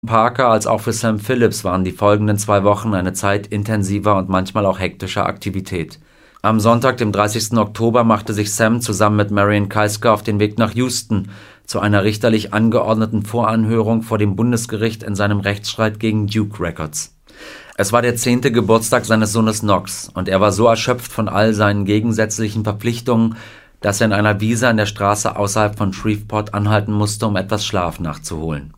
Parker als auch für Sam Phillips waren die folgenden 2 Wochen eine Zeit intensiver und manchmal auch hektischer Aktivität. Am Sonntag, dem 30. Oktober, machte sich Sam zusammen mit Marion Keisker auf den Weg nach Houston zu einer richterlich angeordneten Voranhörung vor dem Bundesgericht in seinem Rechtsstreit gegen Duke Records. Es war der 10. Geburtstag seines Sohnes Knox und er war so erschöpft von all seinen gegensätzlichen Verpflichtungen, dass er in einer Wiese an der Straße außerhalb von Shreveport anhalten musste, um etwas Schlaf nachzuholen.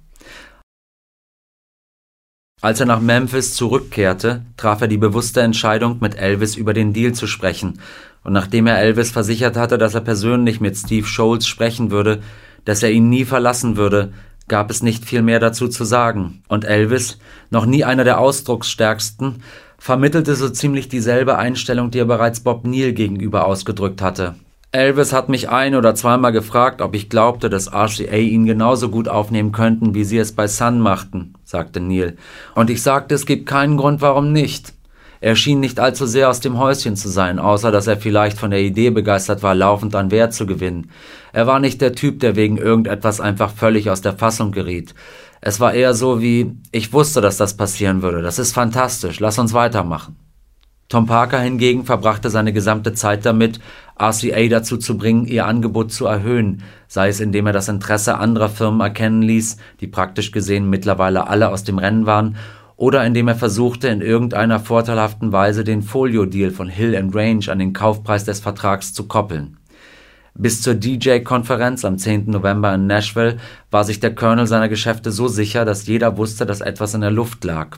Als er nach Memphis zurückkehrte, traf er die bewusste Entscheidung, mit Elvis über den Deal zu sprechen, und nachdem er Elvis versichert hatte, dass er persönlich mit Steve Sholes sprechen würde, dass er ihn nie verlassen würde, gab es nicht viel mehr dazu zu sagen, und Elvis, noch nie einer der ausdrucksstärksten, vermittelte so ziemlich dieselbe Einstellung, die er bereits Bob Neal gegenüber ausgedrückt hatte. Elvis hat mich 1- oder zweimal gefragt, ob ich glaubte, dass RCA ihn genauso gut aufnehmen könnten, wie sie es bei Sun machten, sagte Neal. Und ich sagte, es gibt keinen Grund, warum nicht. Er schien nicht allzu sehr aus dem Häuschen zu sein, außer dass er vielleicht von der Idee begeistert war, laufend an Wert zu gewinnen. Er war nicht der Typ, der wegen irgendetwas einfach völlig aus der Fassung geriet. Es war eher so wie, ich wusste, dass das passieren würde, das ist fantastisch, lass uns weitermachen. Tom Parker hingegen verbrachte seine gesamte Zeit damit, RCA dazu zu bringen, ihr Angebot zu erhöhen, sei es indem er das Interesse anderer Firmen erkennen ließ, die praktisch gesehen mittlerweile alle aus dem Rennen waren, oder indem er versuchte, in irgendeiner vorteilhaften Weise den Folio-Deal von Hill & Range an den Kaufpreis des Vertrags zu koppeln. Bis zur DJ-Konferenz am 10. November in Nashville war sich der Colonel seiner Geschäfte so sicher, dass jeder wusste, dass etwas in der Luft lag.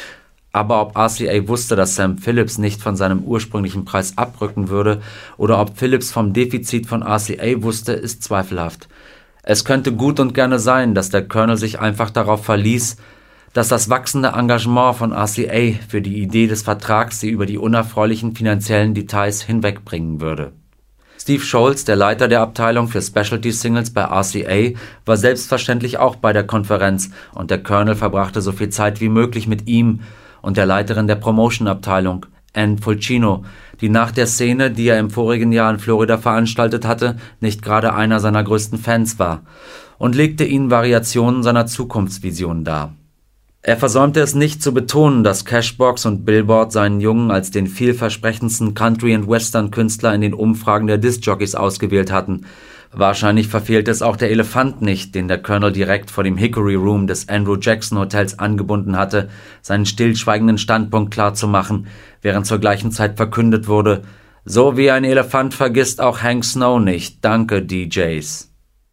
Aber ob RCA wusste, dass Sam Phillips nicht von seinem ursprünglichen Preis abrücken würde, oder ob Phillips vom Defizit von RCA wusste, ist zweifelhaft. Es könnte gut und gerne sein, dass der Colonel sich einfach darauf verließ, dass das wachsende Engagement von RCA für die Idee des Vertrags sie über die unerfreulichen finanziellen Details hinwegbringen würde. Steve Sholes, der Leiter der Abteilung für Specialty Singles bei RCA, war selbstverständlich auch bei der Konferenz, und der Colonel verbrachte so viel Zeit wie möglich mit ihm und der Leiterin der Promotion-Abteilung, Ann Fulcino, die nach der Szene, die er im vorigen Jahr in Florida veranstaltet hatte, nicht gerade einer seiner größten Fans war, und legte ihnen Variationen seiner Zukunftsvision dar. Er versäumte es nicht zu betonen, dass Cashbox und Billboard seinen Jungen als den vielversprechendsten Country- und Western-Künstler in den Umfragen der Disc-Jockeys ausgewählt hatten. Wahrscheinlich verfehlte es auch der Elefant nicht, den der Colonel direkt vor dem Hickory Room des Andrew Jackson Hotels angebunden hatte, seinen stillschweigenden Standpunkt klarzumachen, während zur gleichen Zeit verkündet wurde: »So wie ein Elefant vergisst auch Hank Snow nicht, danke DJs.«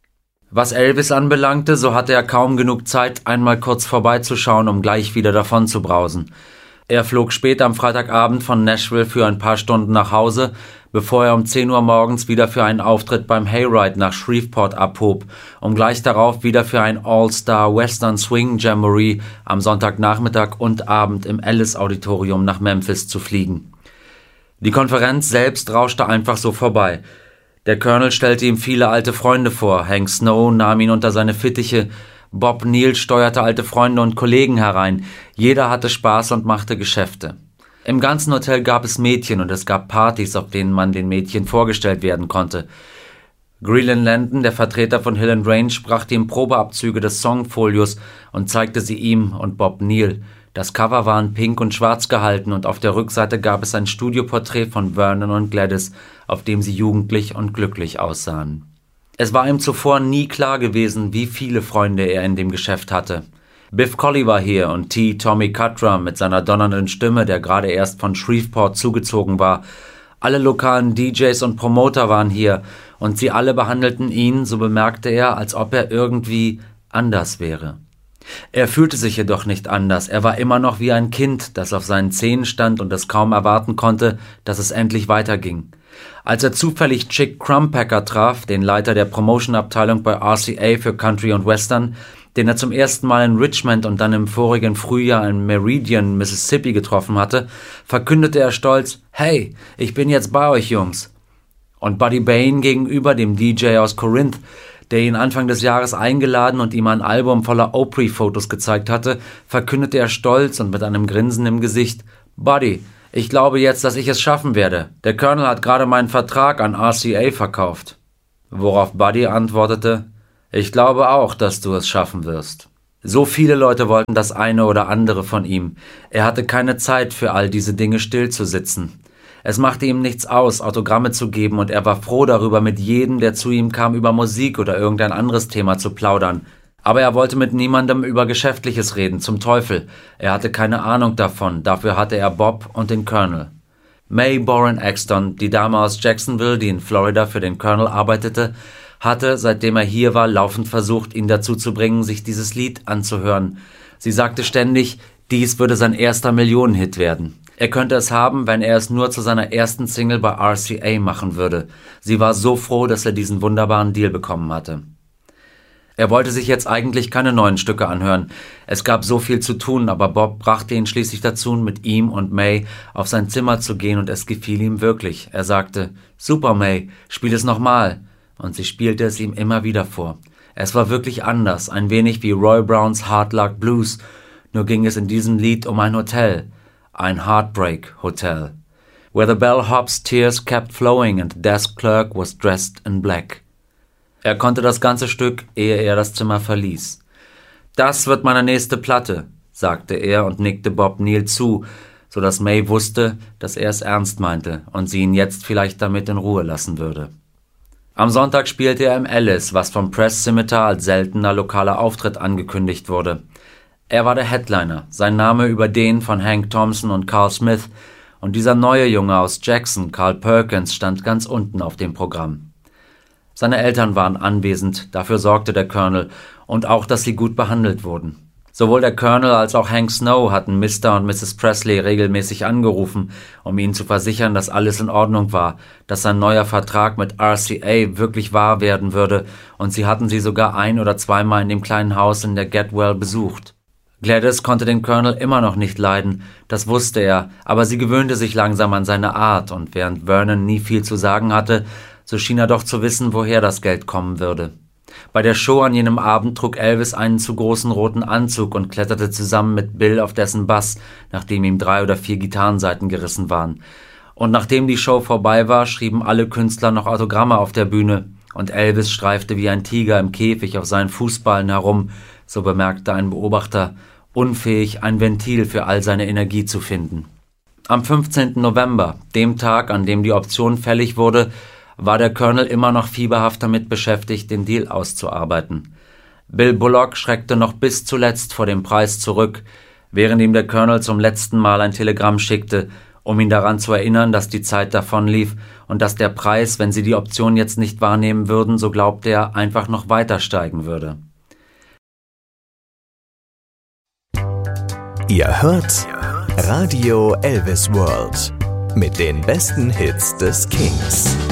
Was Elvis anbelangte, so hatte er kaum genug Zeit, einmal kurz vorbeizuschauen, um gleich wieder davon zu brausen. Er flog spät am Freitagabend von Nashville für ein paar Stunden nach Hause, bevor er um 10 Uhr morgens wieder für einen Auftritt beim Hayride nach Shreveport abhob, um gleich darauf wieder für ein All-Star Western Swing Jamboree am Sonntagnachmittag und Abend im Ellis Auditorium nach Memphis zu fliegen. Die Konferenz selbst rauschte einfach so vorbei. Der Colonel stellte ihm viele alte Freunde vor, Hank Snow nahm ihn unter seine Fittiche, Bob Neal steuerte alte Freunde und Kollegen herein, jeder hatte Spaß und machte Geschäfte. Im ganzen Hotel gab es Mädchen und es gab Partys, auf denen man den Mädchen vorgestellt werden konnte. Greelyn Landon, der Vertreter von Hill & Range, brachte ihm Probeabzüge des Songfolios und zeigte sie ihm und Bob Neal. Das Cover war in pink und schwarz gehalten und auf der Rückseite gab es ein Studioporträt von Vernon und Gladys, auf dem sie jugendlich und glücklich aussahen. Es war ihm zuvor nie klar gewesen, wie viele Freunde er in dem Geschäft hatte. Biff Colley war hier und Tommy Cutrum mit seiner donnernden Stimme, der gerade erst von Shreveport zugezogen war. Alle lokalen DJs und Promoter waren hier und sie alle behandelten ihn, so bemerkte er, als ob er irgendwie anders wäre. Er fühlte sich jedoch nicht anders, er war immer noch wie ein Kind, das auf seinen Zehen stand und es kaum erwarten konnte, dass es endlich weiterging. Als er zufällig Chick Crumpacker traf, den Leiter der Promotion-Abteilung bei RCA für Country und Western, den er zum ersten Mal in Richmond und dann im vorigen Frühjahr in Meridian, Mississippi getroffen hatte, verkündete er stolz: »Hey, ich bin jetzt bei euch, Jungs.« Und Buddy Bain gegenüber, dem DJ aus Corinth, der ihn Anfang des Jahres eingeladen und ihm ein Album voller Opry-Fotos gezeigt hatte, verkündete er stolz und mit einem Grinsen im Gesicht: »Buddy, ich glaube jetzt, dass ich es schaffen werde. Der Colonel hat gerade meinen Vertrag an RCA verkauft.« Worauf Buddy antwortete: »Ich glaube auch, dass du es schaffen wirst.« So viele Leute wollten das eine oder andere von ihm. Er hatte keine Zeit für all diese Dinge stillzusitzen. Es machte ihm nichts aus, Autogramme zu geben, und er war froh darüber, mit jedem, der zu ihm kam, über Musik oder irgendein anderes Thema zu plaudern. Aber er wollte mit niemandem über Geschäftliches reden, zum Teufel. Er hatte keine Ahnung davon, dafür hatte er Bob und den Colonel. Mae Boren Axton, die Dame aus Jacksonville, die in Florida für den Colonel arbeitete, hatte, seitdem er hier war, laufend versucht, ihn dazu zu bringen, sich dieses Lied anzuhören. Sie sagte ständig, dies würde sein erster Millionenhit werden. Er könnte es haben, wenn er es nur zu seiner ersten Single bei RCA machen würde. Sie war so froh, dass er diesen wunderbaren Deal bekommen hatte. Er wollte sich jetzt eigentlich keine neuen Stücke anhören. Es gab so viel zu tun, aber Bob brachte ihn schließlich dazu, mit ihm und Mae auf sein Zimmer zu gehen, und es gefiel ihm wirklich. Er sagte, »Super, Mae, spiel es nochmal.« Und sie spielte es ihm immer wieder vor. Es war wirklich anders, ein wenig wie Roy Browns Hard Luck Blues, nur ging es in diesem Lied um ein Hotel, ein Heartbreak Hotel. Where the bellhop's tears kept flowing and the desk clerk was dressed in black. Er konnte das ganze Stück, ehe er das Zimmer verließ. »Das wird meine nächste Platte«, sagte er und nickte Bob Neal zu, so dass Mae wusste, dass er es ernst meinte und sie ihn jetzt vielleicht damit in Ruhe lassen würde. Am Sonntag spielte er im Alice, was vom Press Scimitar als seltener lokaler Auftritt angekündigt wurde. Er war der Headliner, sein Name über den von Hank Thompson und Carl Smith, und dieser neue Junge aus Jackson, Carl Perkins, stand ganz unten auf dem Programm. Seine Eltern waren anwesend, dafür sorgte der Colonel, und auch, dass sie gut behandelt wurden. Sowohl der Colonel als auch Hank Snow hatten Mr. und Mrs. Presley regelmäßig angerufen, um ihnen zu versichern, dass alles in Ordnung war, dass sein neuer Vertrag mit RCA wirklich wahr werden würde, und sie hatten sie sogar ein- oder zweimal in dem kleinen Haus in der Getwell besucht. Gladys konnte den Colonel immer noch nicht leiden, das wusste er, aber sie gewöhnte sich langsam an seine Art, und während Vernon nie viel zu sagen hatte, so schien er doch zu wissen, woher das Geld kommen würde. Bei der Show an jenem Abend trug Elvis einen zu großen roten Anzug und kletterte zusammen mit Bill auf dessen Bass, nachdem ihm 3 oder 4 Gitarrensaiten gerissen waren. Und nachdem die Show vorbei war, schrieben alle Künstler noch Autogramme auf der Bühne, und Elvis streifte wie ein Tiger im Käfig auf seinen Fußballen herum, so bemerkte ein Beobachter, unfähig, ein Ventil für all seine Energie zu finden. Am 15. November, dem Tag, an dem die Option fällig wurde, war der Colonel immer noch fieberhaft damit beschäftigt, den Deal auszuarbeiten. Bill Bullock schreckte noch bis zuletzt vor dem Preis zurück, während ihm der Colonel zum letzten Mal ein Telegramm schickte, um ihn daran zu erinnern, dass die Zeit davonlief und dass der Preis, wenn sie die Option jetzt nicht wahrnehmen würden, so glaubte er, einfach noch weiter steigen würde. Ihr hört Radio Elvis World mit den besten Hits des Kings.